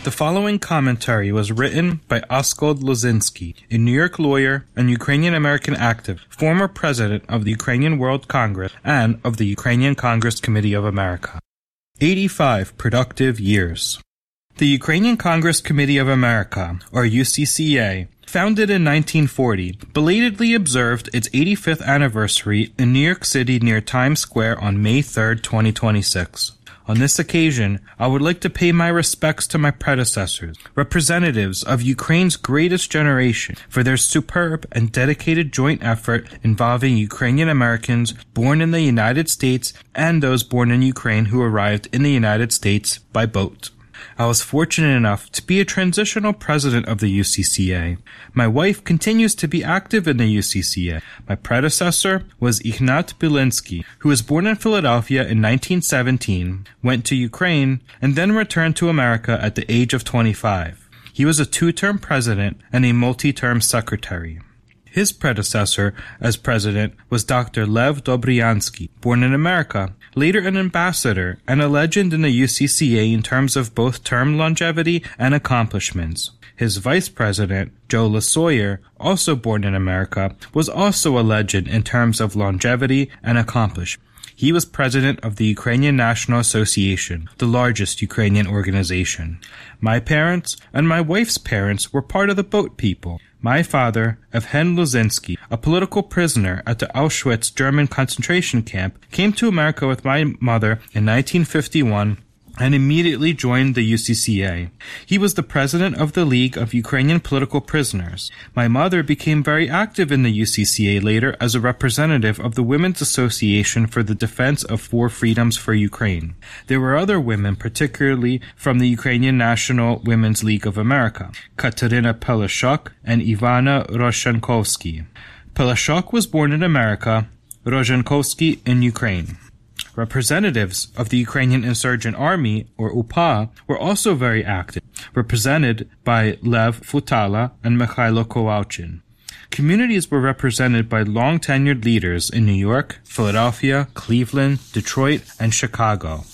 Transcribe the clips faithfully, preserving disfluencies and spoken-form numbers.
The following commentary was written by Oskar Lozinski, a New York lawyer and Ukrainian-American activist, former president of the Ukrainian World Congress and of the Ukrainian Congress Committee of America. eighty-five productive years. The Ukrainian Congress Committee of America, or U C C A, founded in nineteen forty, belatedly observed its eighty-fifth anniversary in New York City near Times Square on May third, twenty twenty-six. On this occasion, I would like to pay my respects to my predecessors, representatives of Ukraine's greatest generation, for their superb and dedicated joint effort involving Ukrainian Americans born in the United States and those born in Ukraine who arrived in the United States by boat. I was fortunate enough to be a transitional president of the U C C A. My wife continues to be active in the U C C A. My predecessor was Ignat Bilinsky, who was born in Philadelphia in nineteen seventeen, went to Ukraine, and then returned to America at the age of twenty-five. He was a two-term president and a multi-term secretary. His predecessor as president was Doctor Lev Dobryansky, born in America, later an ambassador and a legend in the U C C A in terms of both term longevity and accomplishments. His vice president, Joe Lasoyer, also born in America, was also a legend in terms of longevity and accomplishment. He was president of the Ukrainian National Association, the largest Ukrainian organization. My parents and my wife's parents were part of the boat people. My father, Evhen Lozinski, a political prisoner at the Auschwitz German concentration camp, came to America with my mother in nineteen fifty-one and immediately joined the U C C A. He was the president of the League of Ukrainian Political Prisoners. My mother became very active in the U C C A later as a representative of the Women's Association for the Defense of Four Freedoms for Ukraine. There were other women, particularly from the Ukrainian National Women's League of America, Katerina Peleshuk and Ivana Rozhenkovsky. Peleshuk was born in America, Rozhenkovsky in Ukraine. Representatives of the Ukrainian Insurgent Army, or U P A, were also very active, represented by Lev Futala and Mikhailo Kowalchin. Communities were represented by long-tenured leaders in New York, Philadelphia, Cleveland, Detroit, and Chicago.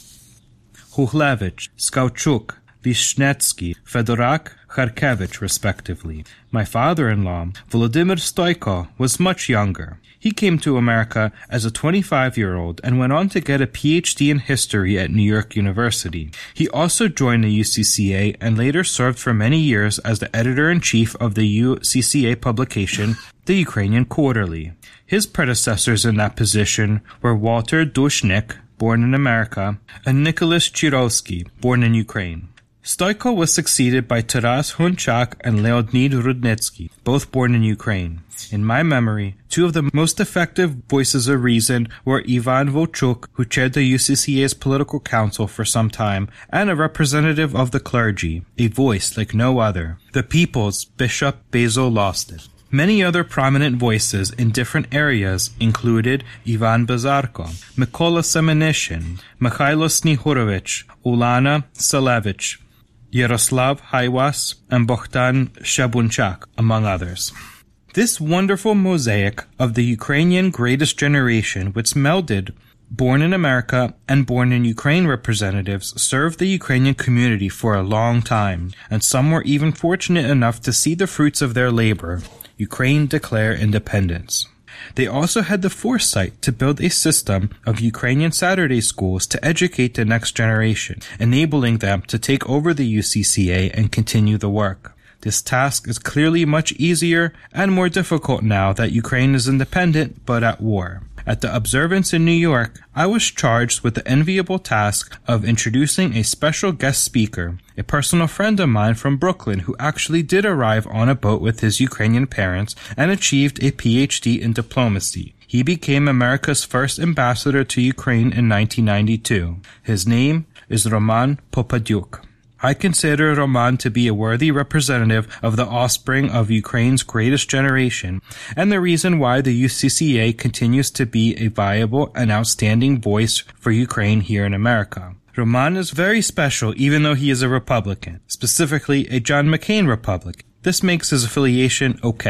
Khuhlevich, Skauchuk, Vishnetsky, Fedorak, Kharkevich, respectively. My father-in-law, Volodymyr Stoiko, was much younger. He came to America as a twenty-five-year-old and went on to get a P H D in history at New York University. He also joined the U C C A and later served for many years as the editor-in-chief of the U C C A publication, the Ukrainian Quarterly. His predecessors in that position were Walter Dushnik, born in America, and Nicholas Chirovsky, born in Ukraine. Stoiko was succeeded by Taras Hunchak and Leonid Rudnitsky, both born in Ukraine. In my memory, two of the most effective voices of reason were Ivan Volchuk, who chaired the U C C A's political council for some time, and a representative of the clergy, a voice like no other, the people's Bishop Basil Lostin. Many other prominent voices in different areas included Ivan Bazarko, Mykola Semenishin, Mikhailo Snihurovich, Ulana Salevich, Yaroslav Haiwas, and Bohdan Shabunchak, among others. This wonderful mosaic of the Ukrainian greatest generation, which melded born in America and born in Ukraine representatives, served the Ukrainian community for a long time, and some were even fortunate enough to see the fruits of their labor. Ukraine declare independence. They also had the foresight to build a system of Ukrainian Saturday schools to educate the next generation, enabling them to take over the U C C A and continue the work. This task is clearly much easier and more difficult now that Ukraine is independent but at war. At the observance in New York, I was charged with the enviable task of introducing a special guest speaker, a personal friend of mine from Brooklyn who actually did arrive on a boat with his Ukrainian parents and achieved a P H D in diplomacy. He became America's first ambassador to Ukraine in nineteen ninety-two. His name is Roman Popadyuk. I consider Roman to be a worthy representative of the offspring of Ukraine's greatest generation, and the reason why the U C C A continues to be a viable and outstanding voice for Ukraine here in America. Roman is very special even though he is a Republican, specifically a John McCain Republican. This makes his affiliation okay.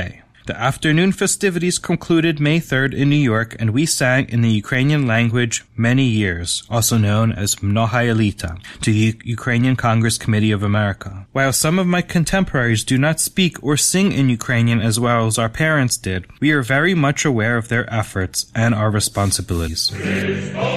The afternoon festivities concluded May third in New York, and we sang in the Ukrainian language many years, also known as Mnohaya Lita, to the U- Ukrainian Congress Committee of America. While some of my contemporaries do not speak or sing in Ukrainian as well as our parents did, we are very much aware of their efforts and our responsibilities.